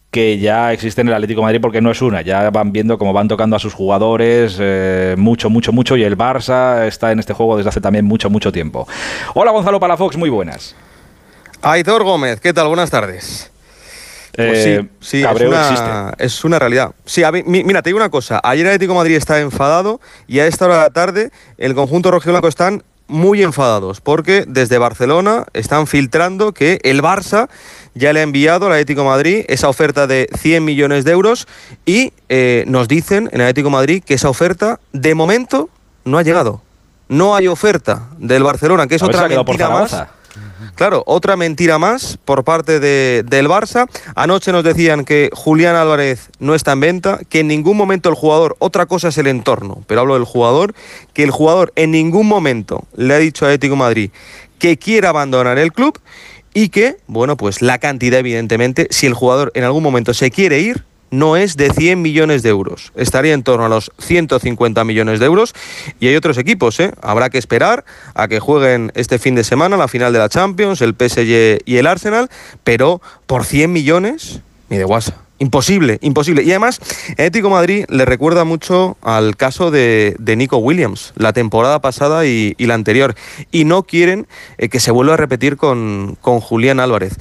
que ya existe en el Atlético de Madrid, porque no es una, ya van viendo cómo van tocando a sus jugadores mucho, y el Barça está en este juego desde hace también mucho tiempo. Hola Gonzalo Palafox, muy buenas. Aitor Gómez, ¿qué tal? Buenas tardes. Pues sí, cabreo es una realidad. Sí, mira, te digo una cosa, ayer el Atlético de Madrid está enfadado y a esta hora de la tarde el conjunto rojiblanco están muy enfadados porque desde Barcelona están filtrando que el Barça ya le ha enviado al Atlético de Madrid esa oferta de 100 millones de euros y nos dicen en el Atlético de Madrid que esa oferta de momento no ha llegado. No hay oferta del Barcelona, que es otra mentira más. Claro, otra mentira más por parte del Barça. Anoche nos decían que Julián Álvarez no está en venta, que en ningún momento el jugador, otra cosa es el entorno, pero hablo del jugador, que el jugador en ningún momento le ha dicho a Atlético de Madrid que quiera abandonar el club y que, bueno, pues la cantidad evidentemente, si el jugador en algún momento se quiere ir, no es de 100 millones de euros. Estaría en torno a los 150 millones de euros. Y hay otros equipos, ¿eh? Habrá que esperar a que jueguen este fin de semana la final de la Champions, el PSG y el Arsenal, pero por 100 millones, ni de guasa. Imposible. Y además, Atlético de Madrid le recuerda mucho al caso de Nico Williams, la temporada pasada y la anterior. Y no quieren que se vuelva a repetir con Julián Álvarez.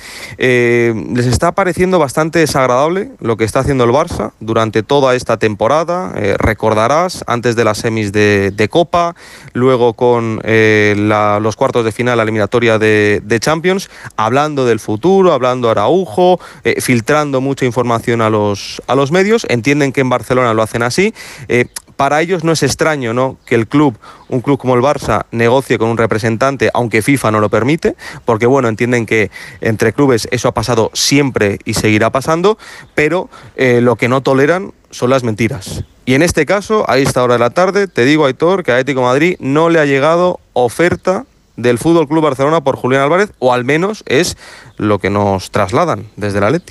Les está pareciendo bastante desagradable lo que está haciendo el Barça durante toda esta temporada. Recordarás, antes de las semis de Copa, luego con los cuartos de final, la eliminatoria de Champions, hablando del futuro, hablando a Araujo, filtrando mucha información a los medios. Entienden que en Barcelona lo hacen así. Para ellos no es extraño, ¿no?, que un club como el Barça negocie con un representante, aunque FIFA no lo permite, porque bueno, entienden que entre clubes eso ha pasado siempre y seguirá pasando, pero lo que no toleran son las mentiras. Y en este caso, a esta hora de la tarde, te digo, Aitor, que a Atlético de Madrid no le ha llegado oferta del Fútbol Club Barcelona por Julián Álvarez, o al menos es lo que nos trasladan desde el Atleti.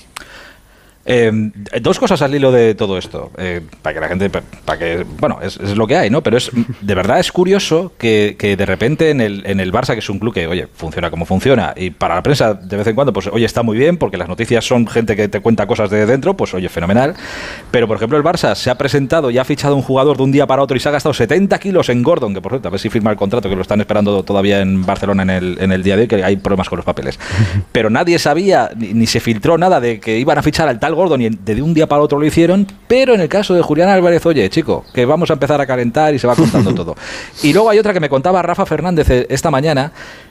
Dos cosas al hilo de todo esto, para que la gente, bueno, es lo que hay, ¿no? Pero de verdad es curioso que de repente en el Barça, que es un club que, oye, funciona como funciona, y para la prensa de vez en cuando, pues oye, está muy bien, porque las noticias son gente que te cuenta cosas de dentro, pues oye, fenomenal. Pero por ejemplo el Barça se ha presentado y ha fichado un jugador de un día para otro y se ha gastado 70 kilos en Gordon, que por cierto, a ver si firma el contrato, que lo están esperando todavía en Barcelona en el día de hoy, que hay problemas con los papeles. Pero nadie sabía, ni se filtró nada de que iban a fichar al tal Gordon, y de un día para otro lo hicieron. Pero en el caso de Julián Álvarez, oye, chico, que vamos a empezar a calentar y se va contando todo. Y luego hay otra que me contaba Rafa Fernández esta mañana.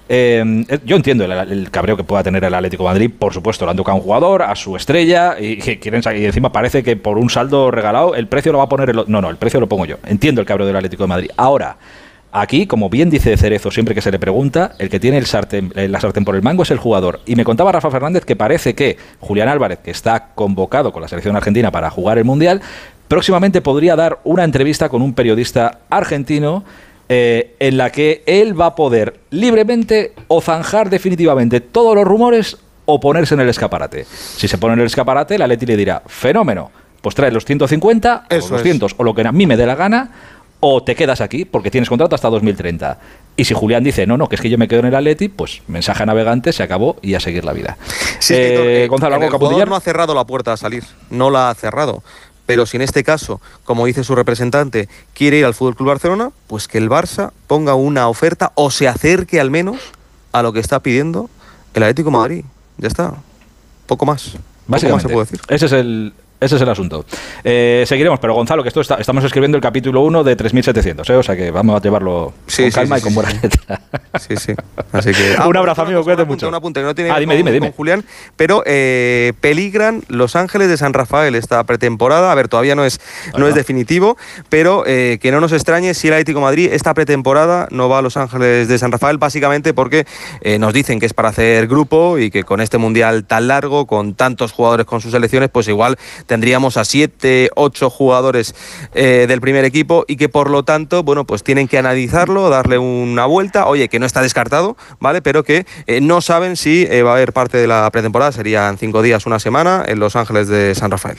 Yo entiendo el cabreo que pueda tener el Atlético de Madrid, por supuesto, le han tocado a un jugador, a su estrella, y encima parece que por un saldo regalado el precio lo va a poner no, el precio lo pongo yo. Entiendo el cabreo del Atlético de Madrid. Ahora, aquí, como bien dice Cerezo siempre que se le pregunta, el que tiene la sartén por el mango es el jugador. Y me contaba Rafa Fernández que parece que Julián Álvarez, que está convocado con la selección argentina para jugar el Mundial, próximamente podría dar una entrevista con un periodista argentino en la que él va a poder libremente o zanjar definitivamente todos los rumores o ponerse en el escaparate. Si se pone en el escaparate, el Atleti le dirá, fenómeno, pues trae los 150 o los 200 o lo que a mí me dé la gana, o te quedas aquí porque tienes contrato hasta 2030. Y si Julián dice, no, que es que yo me quedo en el Atleti, pues mensaje a navegante, se acabó y a seguir la vida. Sí, Gonzalo, ¿algo que jugador no ha cerrado la puerta a salir, no la ha cerrado. Pero si en este caso, como dice su representante, quiere ir al Fútbol Club Barcelona, pues que el Barça ponga una oferta o se acerque al menos a lo que está pidiendo el Atlético de Madrid. Ya está. Poco más. Básicamente, poco más se puede decir. Ese es el asunto. Seguiremos, pero Gonzalo, que estamos escribiendo el capítulo 1 de 3700, o sea que vamos a llevarlo con calma y con buena letra. Sí. Así que, un abrazo, amigo, cuídate mucho. Un apunte que no tiene dime. Con Julián, pero peligran Los Ángeles de San Rafael esta pretemporada. A ver, todavía no es definitivo, pero que no nos extrañe si el Atlético de Madrid esta pretemporada no va a Los Ángeles de San Rafael, básicamente porque nos dicen que es para hacer grupo y que con este mundial tan largo, con tantos jugadores con sus selecciones, pues igual tendríamos a 7, 8 jugadores del primer equipo y que por lo tanto, bueno, pues tienen que analizarlo, darle una vuelta, oye, que no está descartado, ¿vale? Pero que no saben si va a haber parte de la pretemporada, serían 5 días, una semana, en Los Ángeles de San Rafael.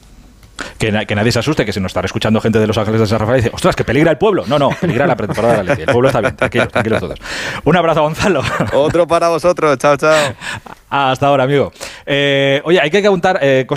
Que nadie se asuste, que si nos está escuchando gente de Los Ángeles de San Rafael y dice, ostras, que peligra el pueblo. No, peligra la pretemporada de la Atleti. El pueblo está bien, tranquilos todos. Un abrazo, Gonzalo. Otro para vosotros, chao. Hasta ahora, amigo. Oye, hay que contar